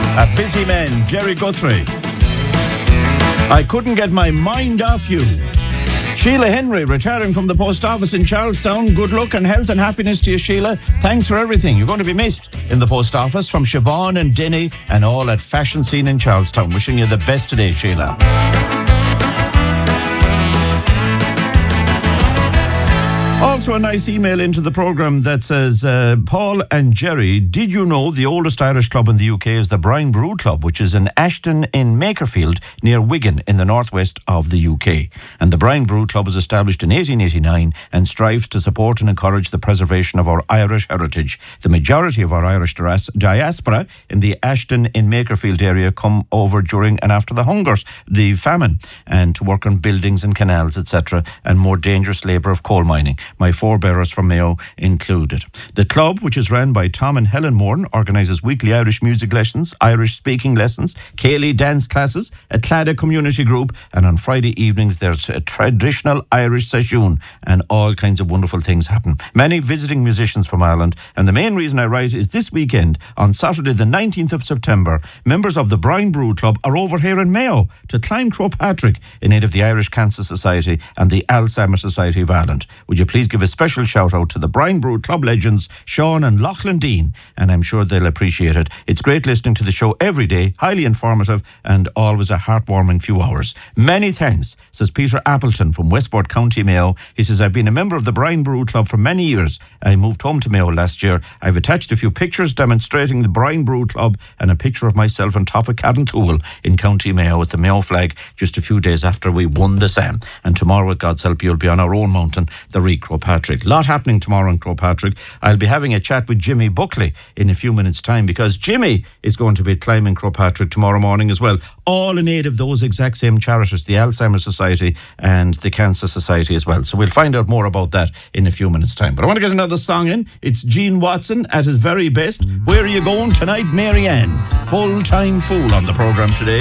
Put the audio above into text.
A busy man, Jerry Guthrie. I couldn't get my mind off you. Sheila Henry, retiring from the post office in Charlestown. Good luck and health and happiness to you, Sheila. Thanks for everything. You're going to be missed in the post office. From Siobhan and Denny and all at Fashion Scene in Charlestown. Wishing you the best today, Sheila. Also a nice email into the programme that says, Paul and Jerry, did you know the oldest Irish club in the UK is the Brian Boru Club, which is in Ashton in Makerfield near Wigan in the northwest of the UK. And the Brian Boru Club was established in 1889 and strives to support and encourage the preservation of our Irish heritage. The majority of our Irish diaspora in the Ashton in Makerfield area come over during and after the famine, and to work on buildings and canals, etc., and more dangerous labour of coal mining. My forebearers from Mayo included. The club, which is run by Tom and Helen Moran, organises weekly Irish music lessons, Irish speaking lessons, Cayley dance classes, a Claddagh community group, and on Friday evenings there's a traditional Irish session, and all kinds of wonderful things happen. Many visiting musicians from Ireland, and the main reason I write is this weekend, on Saturday the 19th of September, members of the Brian Boru Club are over here in Mayo to climb Croagh Patrick in aid of the Irish Cancer Society and the Alzheimer's Society of Ireland. Would you please give a special shout out to the Brian Boru Club legends Sean and Lachlan Dean, and I'm sure they'll appreciate it. It's great listening to the show every day, highly informative and always a heartwarming few hours. Many thanks, says Peter Appleton from Westport, County Mayo. He says, I've been a member of the Brian Boru Club for many years. I moved home to Mayo last year. I've attached a few pictures demonstrating the Brian Boru Club and a picture of myself on top of Carrauntoohil in County Mayo with the Mayo flag just a few days after we won the Sam. And tomorrow, with God's help, you'll be on our own mountain, the Croagh Patrick. Lot happening tomorrow in Croagh Patrick. I'll be having a chat with Jimmy Buckley in a few minutes' time, because Jimmy is going to be climbing Croagh Patrick tomorrow morning as well, all in aid of those exact same charities, the Alzheimer's Society and the Cancer Society as well. So we'll find out more about that in a few minutes' time. But I want to get another song in. It's Gene Watson at his very best. Where are you going tonight, Marianne? Full-time fool on the programme today.